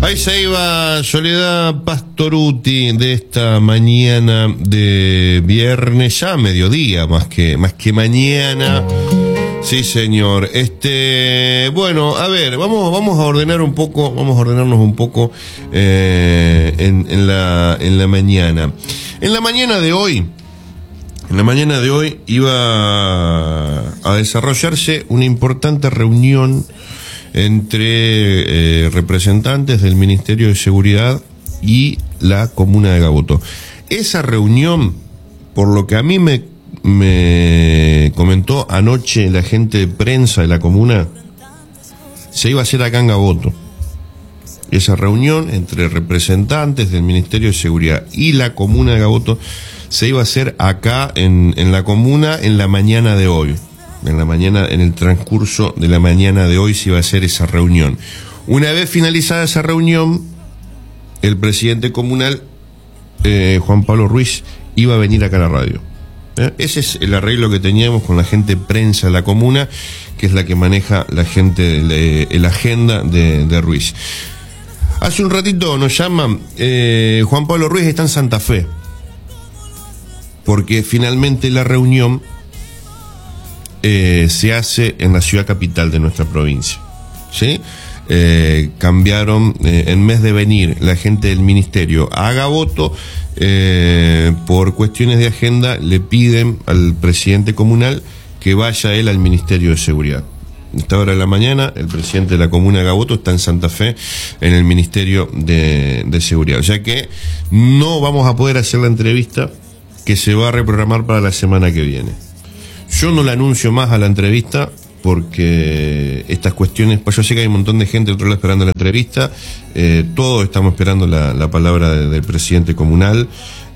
Ahí se iba Soledad Pastoruti de esta mañana de viernes, ya mediodía, más que mañana. Sí, señor. Bueno, a ver, vamos a ordenarnos un poco en la mañana. En la mañana de hoy iba a desarrollarse una importante reunión entre representantes del Ministerio de Seguridad y la comuna de Gaboto. Esa reunión, por lo que a mí me comentó anoche la gente de prensa de la comuna, se iba a hacer acá en Gaboto. Esa reunión entre representantes del Ministerio de Seguridad y la comuna de Gaboto se iba a hacer acá en la comuna en la mañana de hoy. En el transcurso de la mañana de hoy se iba a hacer esa reunión. Una vez finalizada esa reunión, el presidente comunal, Juan Pablo Ruiz, iba a venir acá a la radio. Ese es el arreglo que teníamos con la gente de prensa de la comuna, que es la que maneja la gente, la agenda de Ruiz. Hace un ratito nos llaman, Juan Pablo Ruiz está en Santa Fe, porque finalmente la reunión se hace en la ciudad capital de nuestra provincia, ¿sí? Cambiaron, en vez de venir la gente del ministerio a Gaboto, por cuestiones de agenda le piden al presidente comunal que vaya él al Ministerio de Seguridad. A esta hora de la mañana el presidente de la comuna de Gaboto está en Santa Fe, en el Ministerio de Seguridad, o sea que no vamos a poder hacer la entrevista que se va a reprogramar para la semana que viene. Yo no la anuncio más a la entrevista porque estas cuestiones, pues yo sé que hay un montón de gente del otro lado esperando la entrevista, todos estamos esperando la palabra del presidente comunal,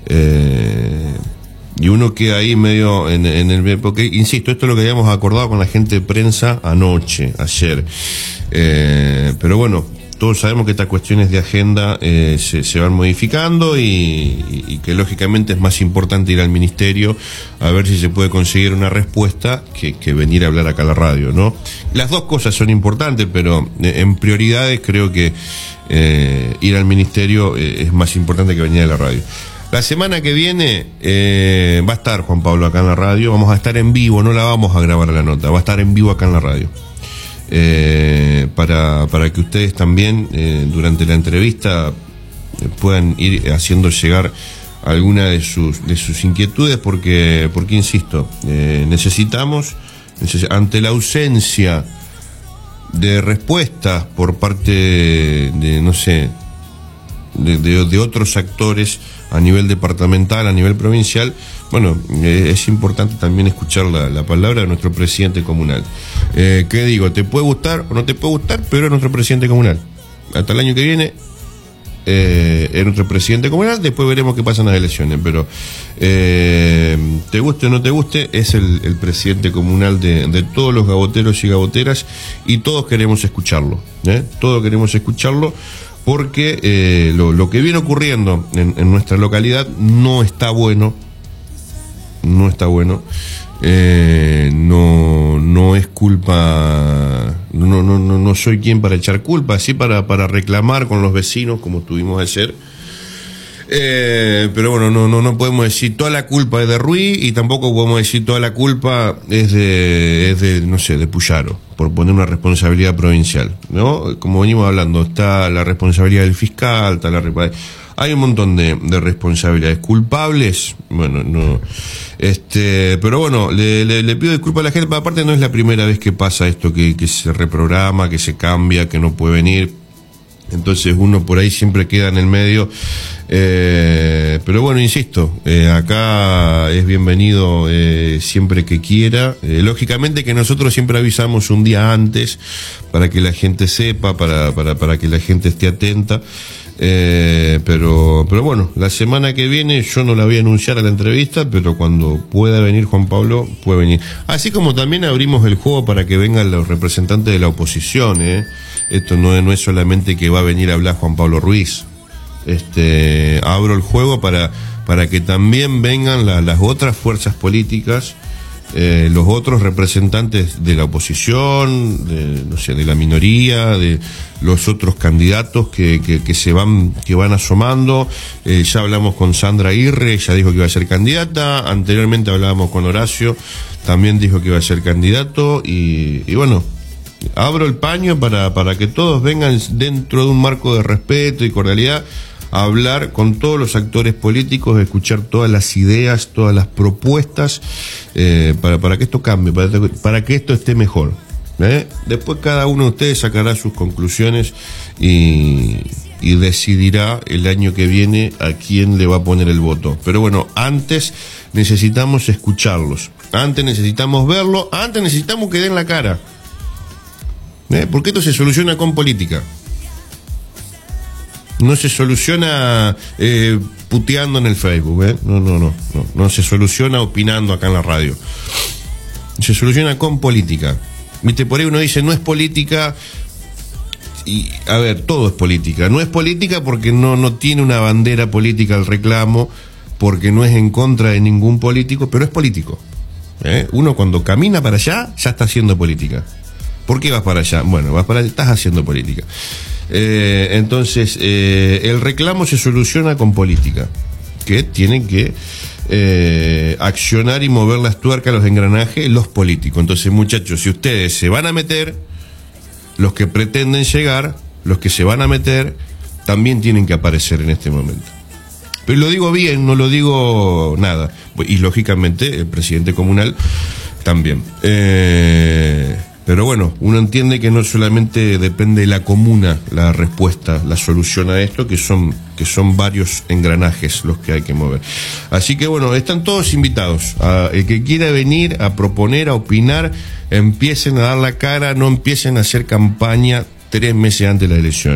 y uno queda ahí medio en el, porque insisto, esto es lo que habíamos acordado con la gente de prensa ayer, pero bueno, todos sabemos que estas cuestiones de agenda se van modificando y que lógicamente es más importante ir al ministerio a ver si se puede conseguir una respuesta que venir a hablar acá a la radio, ¿no? Las dos cosas son importantes, pero en prioridades creo que ir al ministerio es más importante que venir a la radio. La semana que viene va a estar Juan Pablo acá en la radio, vamos a estar en vivo, no la vamos a grabar la nota, va a estar en vivo acá en la radio. Para que ustedes también durante la entrevista puedan ir haciendo llegar alguna de sus inquietudes, porque insisto, necesitamos ante la ausencia de respuestas por parte de otros actores a nivel departamental, a nivel provincial, bueno, es importante también escuchar la palabra de nuestro presidente comunal. ¿Qué digo? ¿Te puede gustar o no te puede gustar? Pero es nuestro presidente comunal. Hasta el año que viene es nuestro presidente comunal, después veremos qué pasa en las elecciones, pero te guste o no te guste, es el presidente comunal de todos los gaboteros y gaboteras, y todos queremos escucharlo, todos queremos escucharlo, porque lo que viene ocurriendo en nuestra localidad no está bueno, no es culpa, no soy quien para echar culpa, sí para reclamar con los vecinos como tuvimos ayer, pero bueno, no podemos decir toda la culpa es de Ruiz, y tampoco podemos decir toda la culpa es de Puyaro, por poner una responsabilidad provincial, ¿no? Como venimos hablando, está la responsabilidad del fiscal, hay un montón de responsabilidades culpables, bueno, no, pero bueno, le pido disculpas a la gente, pero aparte no es la primera vez que pasa esto, que se reprograma, que se cambia, que no puede venir, entonces uno por ahí siempre queda en el medio, pero bueno, insisto, acá es bienvenido siempre que quiera, lógicamente que nosotros siempre avisamos un día antes para que la gente sepa, para que la gente esté atenta, pero bueno, la semana que viene yo no la voy a anunciar a la entrevista, pero cuando pueda venir Juan Pablo, puede venir. Así como también abrimos el juego para que vengan los representantes de la oposición, esto no es solamente que va a venir a hablar Juan Pablo Ruiz, abro el juego para que también vengan las otras fuerzas políticas los otros representantes de la oposición, no sé, de la minoría, de los otros candidatos que van asomando. Ya hablamos con Sandra Aguirre, ella dijo que iba a ser candidata. Anteriormente hablábamos con Horacio, también dijo que iba a ser candidato. Y bueno, abro el paño para que todos vengan dentro de un marco de respeto y cordialidad a hablar con todos los actores políticos, escuchar todas las ideas, todas las propuestas, para que esto cambie, para que esto esté mejor. Después cada uno de ustedes sacará sus conclusiones y decidirá el año que viene a quién le va a poner el voto. Pero bueno, antes necesitamos escucharlos, antes necesitamos verlo, antes necesitamos que den la cara. Porque esto se soluciona con política. No se soluciona puteando en el Facebook, no se soluciona opinando acá en la radio. Se soluciona con política. Viste, por ahí uno dice, no es política. Y a ver, todo es política. No es política porque no tiene una bandera política el reclamo, porque no es en contra de ningún político, pero es político. Uno cuando camina para allá ya está haciendo política. ¿Por qué vas para allá? Bueno, vas para allá, estás haciendo política. Entonces, el reclamo se soluciona con política, que tienen que accionar y mover las tuercas, los engranajes, los políticos. Entonces, muchachos, si ustedes se van a meter, los que pretenden llegar, los que se van a meter, también tienen que aparecer en este momento. Pero lo digo bien, no lo digo nada. Y lógicamente, el presidente comunal también. Pero bueno, uno entiende que no solamente depende de la comuna la respuesta, la solución a esto, que son varios engranajes los que hay que mover. Así que bueno, están todos invitados. El que quiera venir a proponer, a opinar, empiecen a dar la cara, no empiecen a hacer campaña 3 meses antes de la elección.